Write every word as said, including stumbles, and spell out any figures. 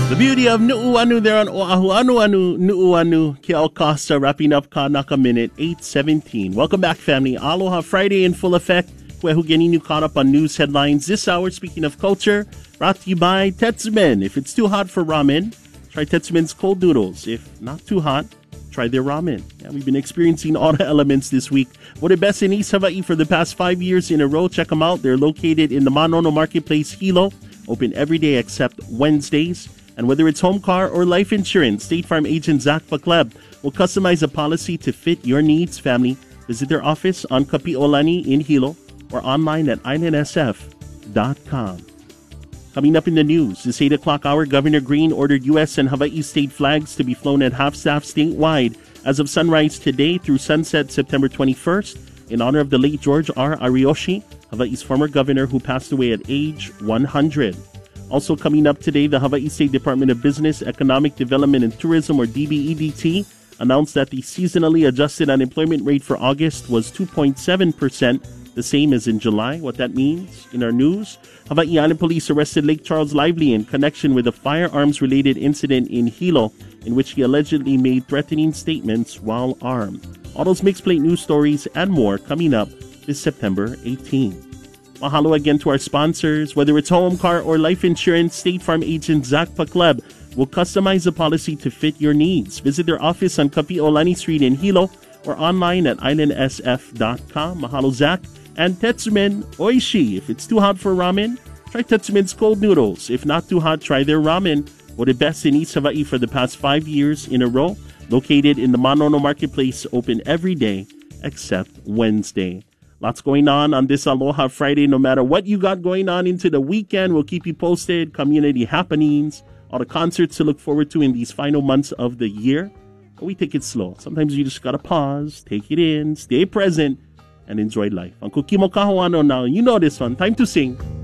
The beauty of Nu'uanu there on Oahu. Anu Anu Nu'uanu Kiao Costa wrapping up Kanaka Minute eight seventeen. Welcome back, family. Aloha Friday in full effect. We're getting you caught up on news headlines this hour. Speaking of culture, brought to you by Tetsumen. If it's too hot for ramen, try Tetsumen's cold noodles. If not too hot, try their ramen. Yeah, we've been experiencing all the elements this week. Voted best in East Hawaii for the past five years in a row. Check them out. They're located in the Manono Marketplace, Hilo. Open every day except Wednesdays. And whether it's home, car, or life insurance, State Farm agent Zach Pakleb will customize a policy to fit your needs, family. Visit their office on Kapi'olani in Hilo or online at island s f dot com. Coming up in the news, this eight o'clock hour, Governor Green ordered U S and Hawaii state flags to be flown at half-staff statewide as of sunrise today through sunset September twenty-first in honor of the late George R. Ariyoshi, Hawaii's former governor who passed away at age one hundred. Also coming up today, the Hawaii State Department of Business, Economic Development and Tourism, or D B E D T, announced that the seasonally adjusted unemployment rate for August was two point seven percent, the same as in July. What that means in our news, Hawaii Island Police arrested Lake Charles Lively in connection with a firearms-related incident in Hilo, in which he allegedly made threatening statements while armed. All those mixed plate news stories and more coming up this September eighteenth. Mahalo again to our sponsors. Whether it's home, car, or life insurance, State Farm agent Zach Pakleb will customize a policy to fit your needs. Visit their office on Kapi'olani Street in Hilo or online at island s f dot com. Mahalo, Zach. And Tetsumen Oishi. If it's too hot for ramen, try Tetsumen's cold noodles. If not too hot, try their ramen. Voted best in East Hawaii for the past five years in a row. Located in the Manono Marketplace, open every day except Wednesday. Lots going on on this Aloha Friday. No matter what you got going on into the weekend, we'll keep you posted. Community happenings, all the concerts to look forward to in these final months of the year. But we take it slow. Sometimes you just gotta pause, take it in, stay present, and enjoy life. Uncle Kimo Kahuano now. You know this one. Time to sing.